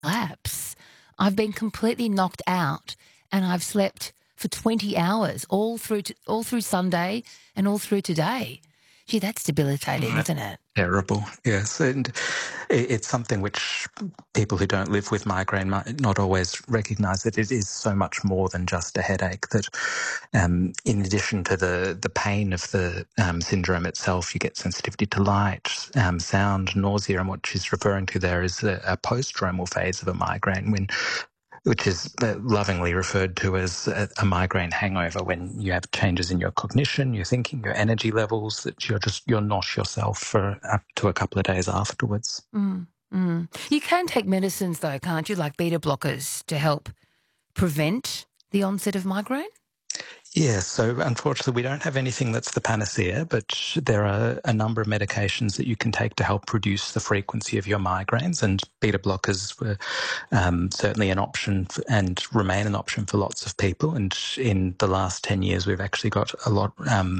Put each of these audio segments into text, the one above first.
Lapse. I've been completely knocked out, and I've slept for 20 hours all through Sunday and all through today. Gee, that's debilitating, Right. isn't it? Terrible, yes. And it's something which people who don't live with migraine might not always recognise, that it is so much more than just a headache, that in addition to the pain of the syndrome itself, you get sensitivity to light, sound, nausea, and what she's referring to there is a post-stromal phase of a migraine, which is lovingly referred to as a migraine hangover, when you have changes in your cognition, your thinking, your energy levels, that you're not yourself for up to a couple of days afterwards. Mm, mm. You can take medicines, though, can't you, like beta blockers to help prevent the onset of migraine? Yeah, so unfortunately we don't have anything that's the panacea, but there are a number of medications that you can take to help reduce the frequency of your migraines, and beta blockers were certainly an option and remain an option for lots of people. And in the last 10 years, we've actually got a lot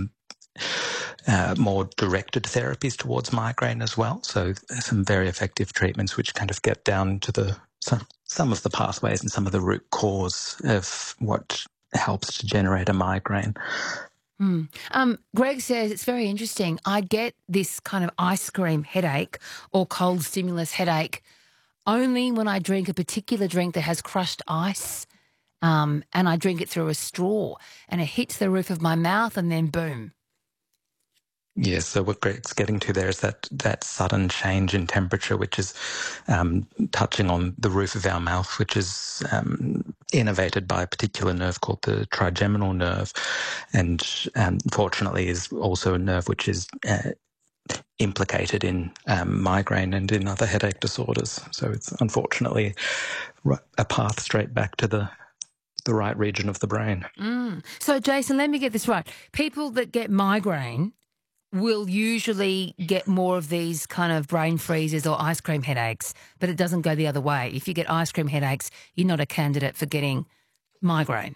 more directed therapies towards migraine as well. So some very effective treatments which kind of get down to some of the pathways and some of the root cause of what helps to generate a migraine. Greg says it's very interesting. I get this kind of ice cream headache or cold stimulus headache only when I drink a particular drink that has crushed ice, and I drink it through a straw, and it hits the roof of my mouth, and then boom. Yes, so what Greg's getting to there is that sudden change in temperature, which is touching on the roof of our mouth, which is innervated by a particular nerve called the trigeminal nerve, and fortunately is also a nerve which is implicated in migraine and in other headache disorders. So it's unfortunately a path straight back to the right region of the brain. So, Jason, let me get this right. People that get migraine will usually get more of these kind of brain freezes or ice cream headaches, but it doesn't go the other way. If you get ice cream headaches, you're not a candidate for getting migraine.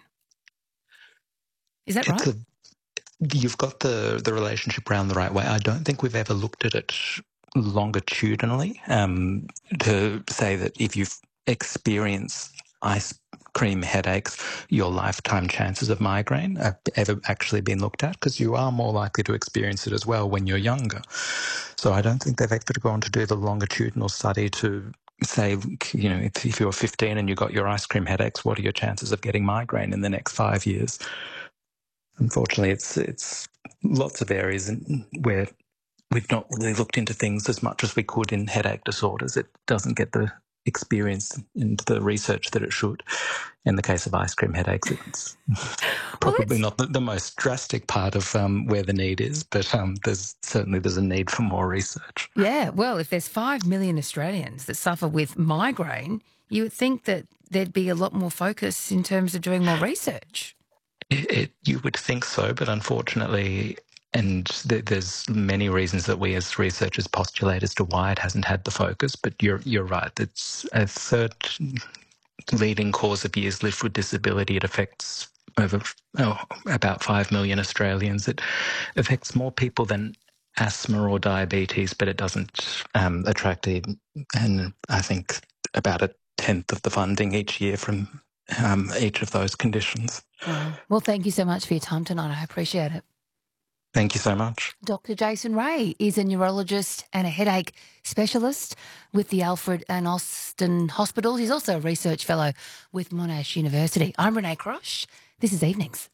Is that right? You've got the relationship around the right way. I don't think we've ever looked at it longitudinally to say that if you've experienced ice cream headaches, your lifetime chances of migraine have ever actually been looked at, because you are more likely to experience it as well when you're younger. So I don't think they've ever gone to do the longitudinal study to say, you know, if you're 15 and you got your ice cream headaches, what are your chances of getting migraine in the next 5 years? Unfortunately, it's lots of areas where we've not really looked into things as much as we could in headache disorders. It doesn't get the experience and the research that it should. In the case of ice cream headaches, it's probably not the most drastic part of where the need is, but there's a need for more research. Yeah, well, if there's 5 million Australians that suffer with migraine, you would think that there'd be a lot more focus in terms of doing more research. You would think so, but unfortunately, and there's many reasons that we as researchers postulate as to why it hasn't had the focus, but you're right. It's a third leading cause of years lived with disability. It affects about 5 million Australians. It affects more people than asthma or diabetes, but it doesn't attract and I think about a tenth of the funding each year from each of those conditions. Well, thank you so much for your time tonight. I appreciate it. Thank you so much. Dr. Jason Ray is a neurologist and a headache specialist with the Alfred and Austin Hospitals. He's also a research fellow with Monash University. I'm Renee Crosh. This is Evenings.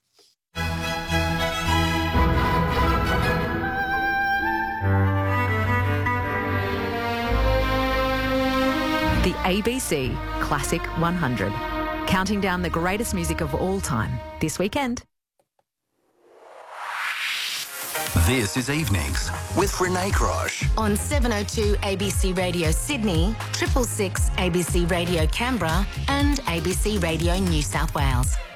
The ABC Classic 100. Counting down the greatest music of all time this weekend. This is Evenings with Renee Crosh. On 702 ABC Radio Sydney, 666 ABC Radio Canberra and ABC Radio New South Wales.